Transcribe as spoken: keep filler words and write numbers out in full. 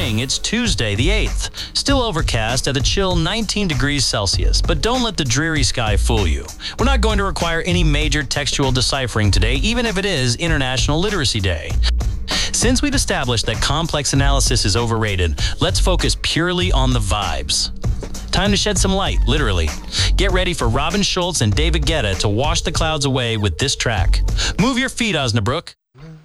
morning. It's Tuesday, the eighth. Still overcast at a chill nineteen degrees Celsius, but don't let the dreary sky fool you. We're not going to require any major textual deciphering today, even if it is International Literacy Day. Since we've established that complex analysis is overrated, let's focus purely on the vibes. Time to shed some light, literally. Get ready for Robin Schulz and David Guetta to wash the clouds away with this track. Move your feet, Osnabrück.